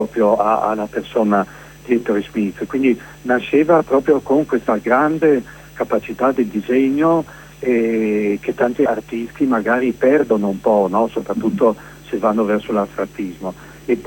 proprio alla persona dietro Smith, quindi nasceva proprio con questa grande capacità di disegno che tanti artisti magari perdono un po', no? Soprattutto se vanno verso l'astrattismo. E